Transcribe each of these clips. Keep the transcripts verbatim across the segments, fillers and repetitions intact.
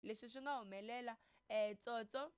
leswi swi nga humelela eh tsotso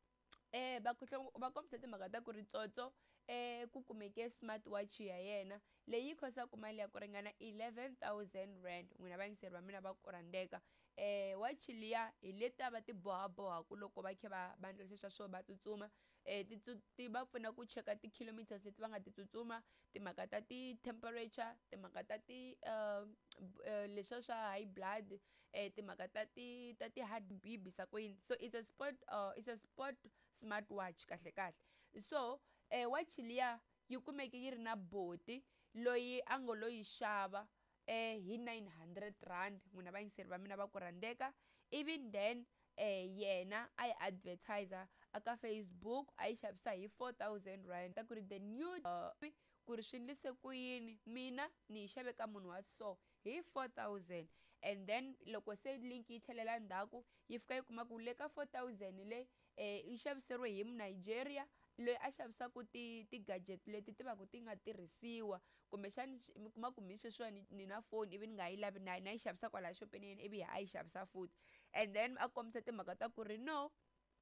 eh va va kombisa timhaka ta ku ri tsotso eh ku kumeke smartwatch ya yena leyi khosaka mali ya ku ringana eleven thousand rand. N'wina vayingiseri va mina va ku rhandzeka eh watch liya hi leti va ti bohabohaku loko va kha va va endla leswiya swo va tsutsuma eh ti ti va pfuna ku cheka ti-kilometers leti va nga ti tsutsuma, timhaka ta ti-temperature, timhaka ta ti uh, leswiya swa high blood, eh timhaka ta ti ta ti-heart bisa ku yini. So it's a sport uh, it's a sport smartwatch kahle kahle. So eh watch liya yi kumeke yi ri na boti loyi a ngo lo yi xava eh hi nine hundred rand. N'wina vayingiseri va mina va ku rhandzeka, even then eh yena a yi advertiser aka Facebook a yi xavisa hi four thousand rand ta ku ri the new uh, ku ri swi endlise ku yini mina ni yi xave ka munhu wa so hi four thousand, and then loko se link yi tlhelela ndzhaku yi fika yi kuma ku le ka four thousand le eh yi xaviseriwe hi Nigeria loyi a xavisaka ti ti-gadget leti ti va ku ti nga tirhisiwa, kumbexani mi kuma ku mi sweswiwani ni na phone ivi ni nga yi lavi na na yi xavisa kwala xopeni yena ivi a yi xavisa futhi. And then a kombisa timhaka ta ku ri no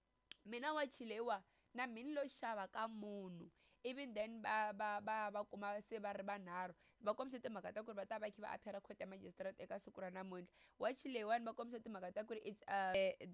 mina watch leyiwa na mini lo xava ka munhu, even then va va va va kuma se va ri vanharhu va kombisa timhaka ta ku ri va ta va kha va aphela court ya magistrate eka siku ra namuntlha. Watch leyiwani va kombisa timhaka ta ku ri it's uh,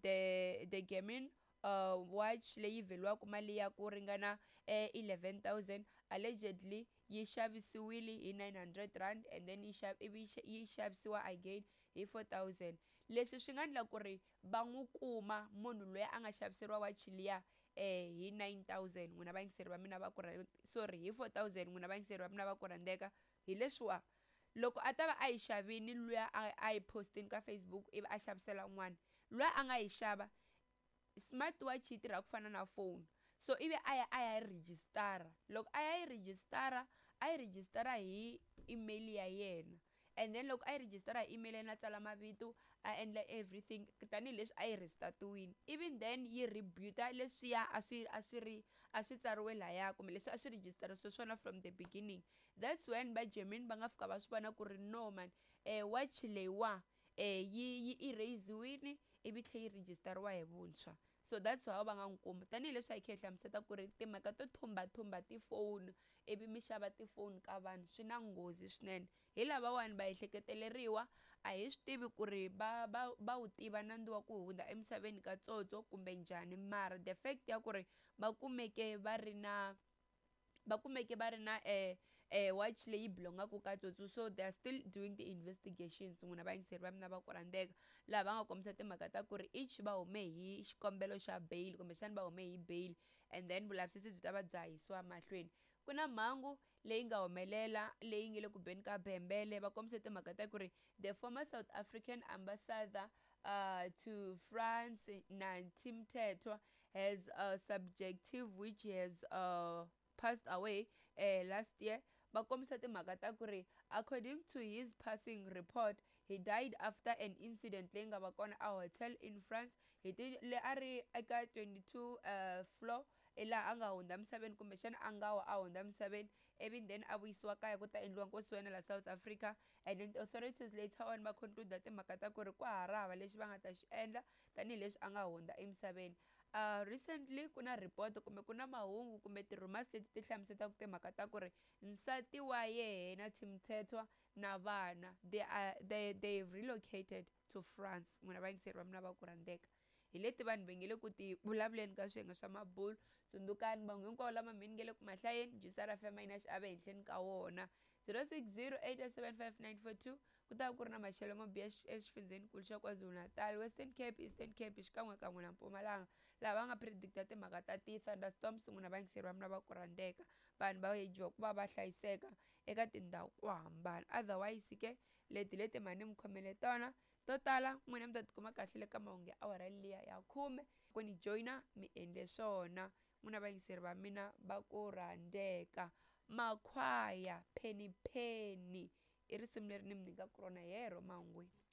the the gaming uh watch leyi vheliwaku mali ya ku ringana eh eleven thousand, allegedly yi xavisiwile hi nine hundred rand, and then yi xav ivi yi xavisiwa again hi four thousand. Leswi swi nga endla ku ri va n'wi kuma munhu loyi a nga xaviseriwa watch liya eh hi nine thousand. N'wina vayingiseri va mina va ku sorry hi four thousand. N'wina vayingiseri va mina va ku rhandzeka hi leswiwa loko a ta va a yi xavini luya a yi postini ka Facebook ivi a xavisela un'wana luya a nga yi xava smartwatch yi tirha ku fana na phone, so ivi a ya a ya register. Loko a ya yi register a yi register hi email ya yena, and then loko a yi register hi email yena a tsala mavito a endla everything tanihileswi a yi register-tiwini, even then yi rebuta leswiya a swi a swi ri a swi tsariwe laya kumbe leswi a swi register-isiwe swona from the beginning. That's when va German va nga fika va swi vona ku ri no man eh watch leyiwa eh yi yi erase-wini ivi tlhe yi register-riwa hi vuntshwa. So that's how va nga n'wi kuma tanihileswi a hi kha hi hlamuseta ku ri timhaka to thumbathumba tifoni ivi mi xava tifoni ka vanhu swi na nghozi swinene. Hi lavawani va ehleketeleriwa a hi swi tivi ku ri va va va wu tiva nandzu wa ku hundza emisaveni ka tsotso kumbe njhani, mara the fact ya ku ri va kumeke va ri na va kumeke va ri na eh eh watch leyi belongaku ka tsotso. So they are still doing the investigations. N'wina vayingiseri va mina va ku rhandzeka laha va nga kombisa timhaka ta ku ri each va hume hi xikombelo xa bail kumbexani va hume hi bail, and then vulavisisi byi ta va bya yisiwa mahlweni. Ku na mhangu leyi nga humelela leyi nge le ku beni ka bembele va kombisa timhaka ta ku ri the former South African ambassador uh to France Nathi Mthethwa has a subjective which has uh passed away uh, last year. Bakombisa timhaka ta ku ri according to his passing report he died after an incident leyi nga va kona a hotel in France hi ti le a ri eka twenty-two uh, floor laha a nga hundza misaveni kumbexana a nga wa a hundza misaveni, even then a vuyisiwa kaya ku ta endliwa nkosi wa yena la South Africa. And then the authorities later on va conclude timhaka ta ku ri kwa ha ri hava lexi va nga ta xi endla tanihileswi a nga hundza emisaveni. Uh, recently ku na report kumbe ku na mahungu kumbe ti-rumors leti ti hlamusetaka timhaka ta ku ri nsati wa yena Nathi Mthethwa na vana they are they they've relocated to France. N'wina vayingiseri va mina va ku rhandzeka hi leti vanhu va nge le ku ti vulavuleni ka swiyenge swa mabulo. Tsundzukani vanhu hinkwavo lama mi nge le ku mahlayeni Jisara F M yina xiave henhleni ka wona zero six zero eight seven five nine four two. Ku ta ku ri na maxelo mo biha exifundzhenikulu xa KwaZulu Natal, Western Cape, Eastern Cape xikan'we kan'we na Mpumalanga laha va nga predicta timhaka ta ti-thunderstorms. N'wina vayingiseri va mina va ku rhandzeka vanhu va yejiwa ku va va hlayiseka eka tindhawu ku hambana. Otherwise ke leti leti mani mi khomele tona to tala n'wina mi ta tikuma kahle le ka mahungu ya awara liya ya khume ku ni joyina mi endle swona. N'wina vayingiseri va mina va ku rhandzeka. Makhwaya Penny Penny i risimu leri ni mi nyikaka rona hi hero mahungwini.